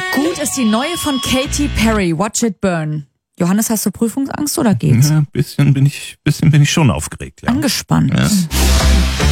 gut ist die neue von Katy Perry, Watch It Burn. Johannes, hast du Prüfungsangst oder geht's? Ja, bisschen bin ich schon aufgeregt, ja. Angespannt. Ja.